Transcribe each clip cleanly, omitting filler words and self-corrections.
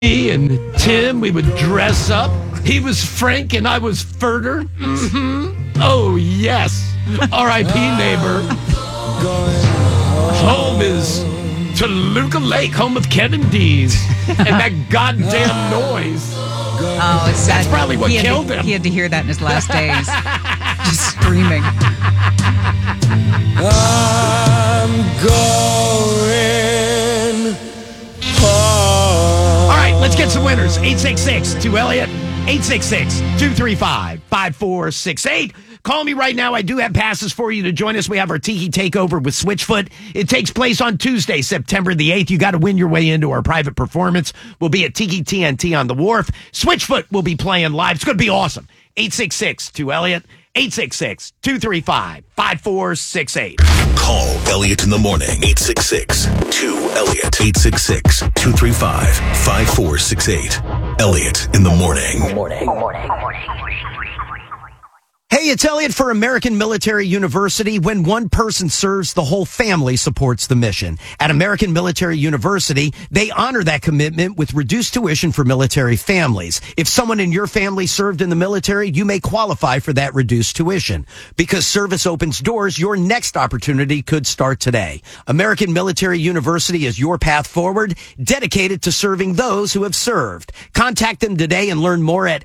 and Tim, we would dress up. He was Frank and I was Furter. Mm-hmm. Oh, yes. R.I.P. neighbor. Home is Toluca Lake, home of Kevin Dees. And that goddamn noise. Oh, it's That's probably what killed him. He had to hear that in his last days. Just screaming. I'm going home. All right, let's get some winners. 866-2-ELLIOT. 866-235-5468. Call me right now. I do have passes for you to join us. We have our Tiki Takeover with Switchfoot. It takes place on Tuesday, September the 8th. You got to win your way into our private performance. We'll be at Tiki TNT on the Wharf. Switchfoot will be playing live. It's going to be awesome. 866-2-ELLIOT. 866-235-5468. Call Elliot in the morning. 866-2-ELLIOT. 866-235-5468. Elliot in the morning. Hey, it's Elliot for American Military University. When one person serves, the whole family supports the mission. At American Military University, they honor that commitment with reduced tuition for military families. If someone in your family served in the military, you may qualify for that reduced tuition. Because service opens doors, your next opportunity could start today. American Military University is your path forward, dedicated to serving those who have served. Contact them today and learn more at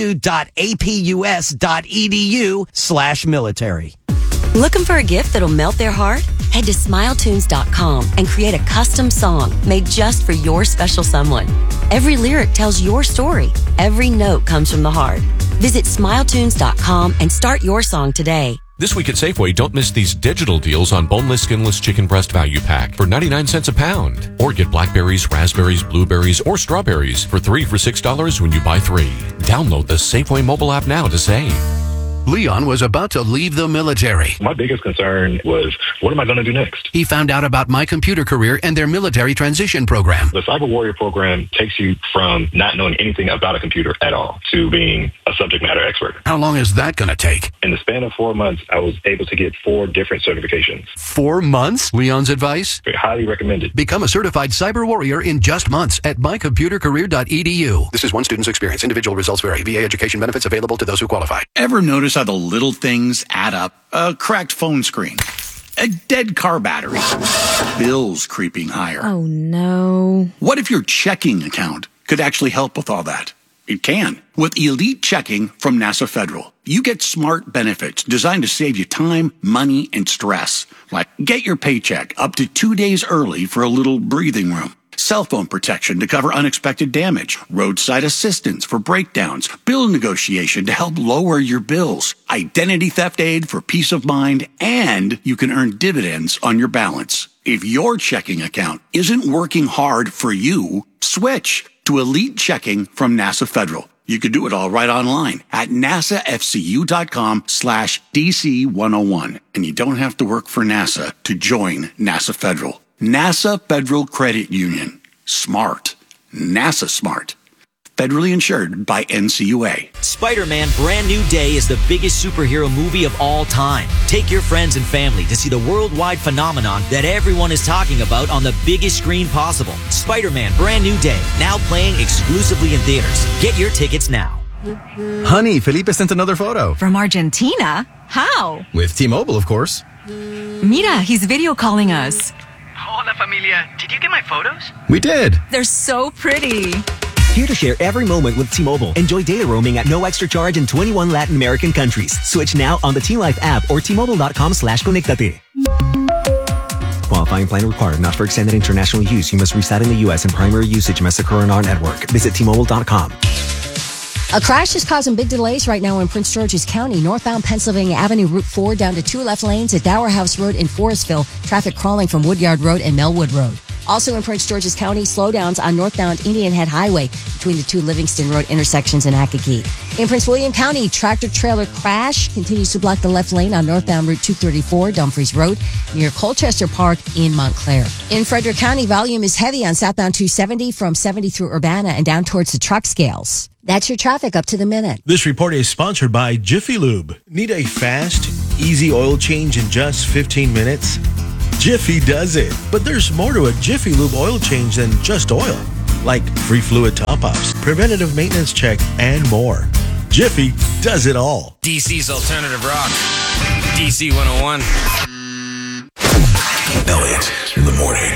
amu.apus.edu/military. Looking for a gift that'll melt their heart? Head to SmileTunes.com and create a custom song made just for your special someone. Every lyric tells your story. Every note comes from the heart. Visit SmileTunes.com and start your song today. This week at Safeway, don't miss these digital deals on boneless, skinless chicken breast value pack for 99 cents a pound. Or get blackberries, raspberries, blueberries, or strawberries for 3 for $6 when you buy 3. Download the Safeway mobile app now to save. Leon was about to leave the military. My biggest concern was, what am I going to do next? He found out about My Computer Career and their military transition program. The Cyber Warrior program takes you from not knowing anything about a computer at all to being a subject matter expert. How long is that going to take? In the span of 4 months, I was able to get 4 different certifications. 4 months? Leon's advice? Highly recommended. Become a certified cyber warrior in just months at mycomputercareer.edu. This is one student's experience. Individual results vary. VA education benefits available to those who qualify. Ever notice how the little things add up? A cracked phone screen, a dead car battery, bills creeping higher. Oh, no. What if your checking account could actually help with all that? It can. With Elite Checking from NASA Federal, you get smart benefits designed to save you time, money, and stress. Like get your paycheck up to 2 days early for a little breathing room. Cell phone protection to cover unexpected damage, roadside assistance for breakdowns, bill negotiation to help lower your bills, identity theft aid for peace of mind, and you can earn dividends on your balance. If your checking account isn't working hard for you, switch to Elite Checking from NASA Federal. You can do it all right online at nasafcu.com/DC101. And you don't have to work for NASA to join NASA Federal. NASA Federal Credit Union. Smart. NASA smart. Federally insured by NCUA. Spider-Man Brand New Day is the biggest superhero movie of all time. Take your friends and family to see the worldwide phenomenon that everyone is talking about on the biggest screen possible. Spider-Man Brand New Day, now playing exclusively in theaters. Get your tickets now. Honey, Felipe sent another photo. From Argentina? How? With T-Mobile, of course. Mira, he's video calling us. Hola, familia. Did you get my photos? We did. They're so pretty. Here to share every moment with T-Mobile. Enjoy data roaming at no extra charge in 21 Latin American countries. Switch now on the T-Life app or T-Mobile.com/conectate. Qualifying plan required. Not for extended international use. You must reside in the U.S. and primary usage must occur on our network. Visit T-Mobile.com. A crash is causing big delays right now in Prince George's County. Northbound Pennsylvania Avenue, Route 4, down to 2 left lanes at Dower House Road in Forestville. Traffic crawling from Woodyard Road and Melwood Road. Also in Prince George's County, slowdowns on northbound Indian Head Highway between the 2 Livingston Road intersections in Akakeek. In Prince William County, tractor-trailer crash continues to block the left lane on northbound Route 234, Dumfries Road, near Colchester Park in Montclair. In Frederick County, volume is heavy on southbound 270 from 70 through Urbana and down towards the truck scales. That's your traffic up to the minute. This report is sponsored by Jiffy Lube. Need a fast, easy oil change in just 15 minutes? Jiffy does it. But there's more to a Jiffy Lube oil change than just oil. like free fluid top-ups, preventative maintenance check, and more. Jiffy does it all. DC's Alternative Rock. DC 101. Elliott in the morning.